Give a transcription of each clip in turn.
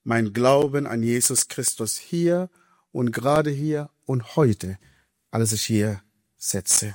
mein Glauben an Jesus Christus hier und gerade hier und heute, als ich hier setze.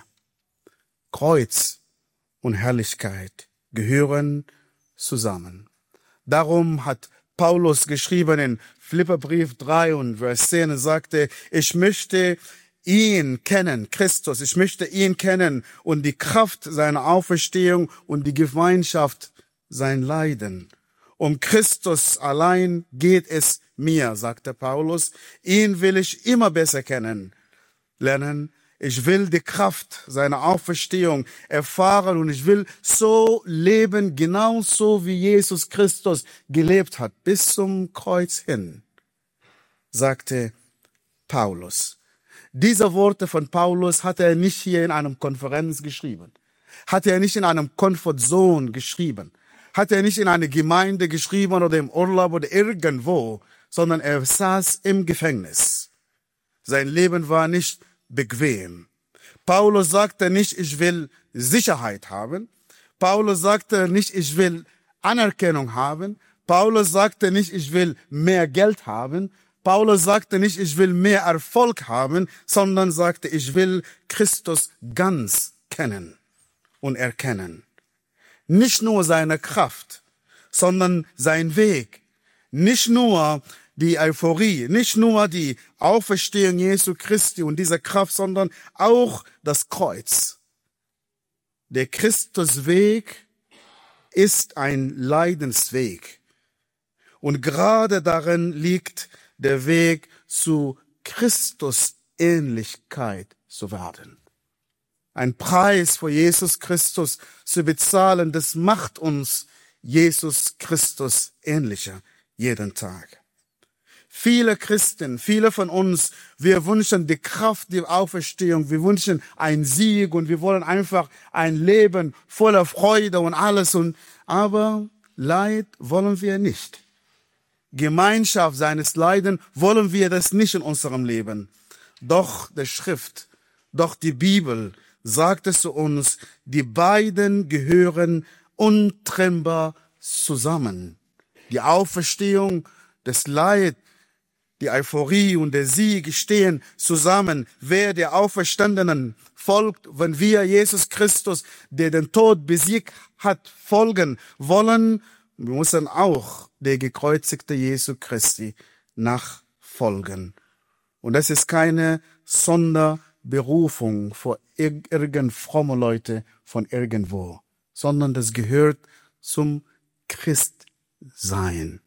Kreuz und Herrlichkeit gehören zusammen. Darum hat Paulus geschrieben in Philipperbrief 3 und Vers 10, er sagte, ich möchte ihn kennen, Christus, ich möchte ihn kennen und die Kraft seiner Auferstehung und die Gemeinschaft sein Leiden. Um Christus allein geht es mir, sagte Paulus. Ihn will ich immer besser lernen. Ich will die Kraft seiner Auferstehung erfahren und ich will so leben, genauso wie Jesus Christus gelebt hat, bis zum Kreuz hin, sagte Paulus. Diese Worte von Paulus hat er nicht hier in einer Konferenz geschrieben, hat er nicht in einem Comfort Zone geschrieben, hat er nicht in einer Gemeinde geschrieben oder im Urlaub oder irgendwo, sondern er saß im Gefängnis. Sein Leben war nicht bequem. Paulus sagte nicht, ich will Sicherheit haben. Paulus sagte nicht, ich will Anerkennung haben. Paulus sagte nicht, ich will mehr Geld haben. Paulus sagte nicht, ich will mehr Erfolg haben, sondern sagte, ich will Christus ganz kennen und erkennen. Nicht nur seine Kraft, sondern sein Weg. Nicht nur die Euphorie, nicht nur die Auferstehung Jesu Christi und diese Kraft, sondern auch das Kreuz. Der Christusweg ist ein Leidensweg. Und gerade darin liegt der Weg zu Christusähnlichkeit zu werden. Ein Preis für Jesus Christus zu bezahlen, das macht uns Jesus Christus ähnlicher jeden Tag. Viele Christen, viele von uns, wir wünschen die Kraft, die Auferstehung, wir wünschen einen Sieg und wir wollen einfach ein Leben voller Freude und alles. Aber Leid wollen wir nicht. Gemeinschaft seines Leiden wollen wir das nicht in unserem Leben. Doch die Schrift, doch die Bibel sagt es zu uns, die beiden gehören untrennbar zusammen. Die Auferstehung, das Leid, die Euphorie und der Sieg stehen zusammen. Wer der Auferstandenen folgt, wenn wir Jesus Christus, der den Tod besiegt hat, folgen wollen, wir müssen auch der gekreuzigte Jesu Christi nachfolgen. Und das ist keine Sonderberufung für irgend fromme Leute von irgendwo, sondern das gehört zum Christsein.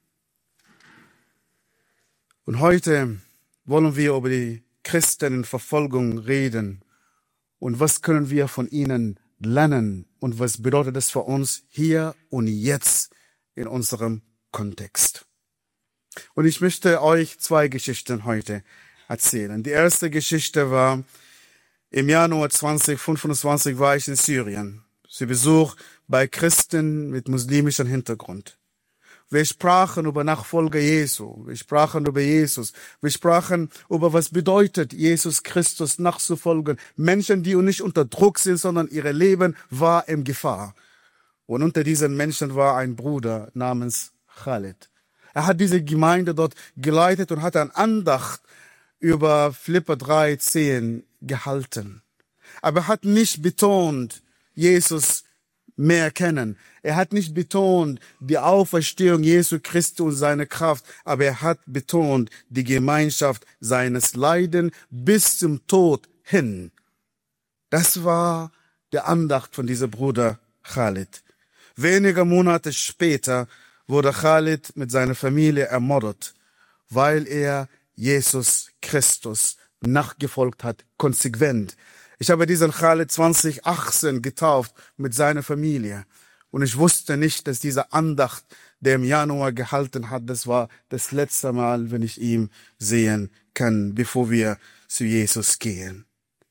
Und heute wollen wir über die Christen in Verfolgung reden. Und was können wir von ihnen lernen? Und was bedeutet das für uns hier und jetzt in unserem Kontext? Und ich möchte euch 2 Geschichten heute erzählen. Die erste Geschichte war, im Januar 2025 war ich in Syrien. Zu Besuch bei Christen mit muslimischem Hintergrund. Wir sprachen über Nachfolger Jesu. Wir sprachen über Jesus. Wir sprachen über, was bedeutet, Jesus Christus nachzufolgen. Menschen, die nicht unter Druck sind, sondern ihr Leben war in Gefahr. Und unter diesen Menschen war ein Bruder namens Khalid. Er hat diese Gemeinde dort geleitet und hat eine Andacht über Philipper 3,10 gehalten. Aber er hat nicht betont, Jesus mehr kennen. Er hat nicht betont die Auferstehung Jesu Christi und seine Kraft, aber er hat betont die Gemeinschaft seines Leiden bis zum Tod hin. Das war der Andacht von diesem Bruder Khalid. Wenige Monate später wurde Khalid mit seiner Familie ermordet, weil er Jesus Christus nachgefolgt hat, konsequent. Ich habe diesen Khalid 2018 getauft mit seiner Familie. Und ich wusste nicht, dass diese Andacht, der im Januar gehalten hat, das war das letzte Mal, wenn ich ihn sehen kann, bevor wir zu Jesus gehen.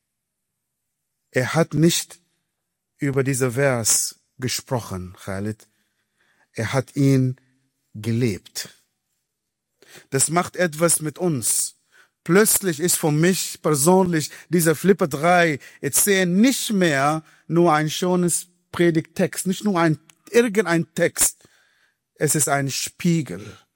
Er hat nicht über diesen Vers gesprochen, Khalid. Er hat ihn gelebt. Das macht etwas mit uns. Plötzlich ist für mich persönlich dieser Philipper 3 erzählen nicht mehr nur ein schönes Predigttext, nicht nur irgendein Text. Es ist ein Spiegel.